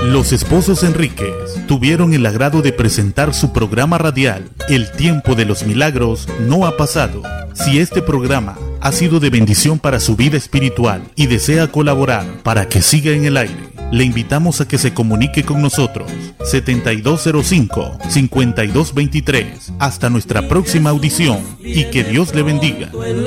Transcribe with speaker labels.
Speaker 1: Los esposos Enríquez tuvieron el agrado de presentar su programa radial El Tiempo de los Milagros no ha pasado. Si este programa ha sido de bendición para su vida espiritual y desea colaborar para que siga en el aire, le invitamos a que se comunique con nosotros. 7205-5223. Hasta nuestra próxima audición y que Dios le bendiga.